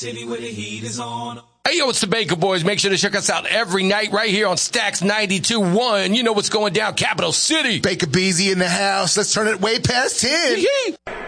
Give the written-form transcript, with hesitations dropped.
City where the heat is on. Hey, yo, it's the Baker Boys. Make sure to check us out every night right here on Stacks 92.1. You know what's going down, Capital City. Baker Beezy in the house. Let's turn it way past 10. Yee-hee.